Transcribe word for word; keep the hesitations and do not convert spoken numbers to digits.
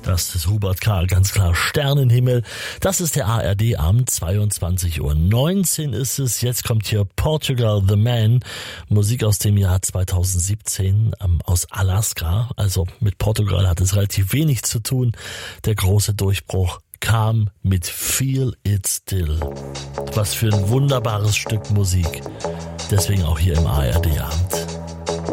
Das ist Hubert K., ganz klar Sternenhimmel. Das ist der A R D-Abend, zweiundzwanzig Uhr neunzehn ist es. Jetzt kommt hier Portugal the Man, Musik aus dem Jahr zweitausendsiebzehn, ähm, aus Alaska. Also mit Portugal hat es relativ wenig zu tun. Der große Durchbruch kam mit Feel It Still. Was für ein wunderbares Stück Musik. Deswegen auch hier im A R D-Abend.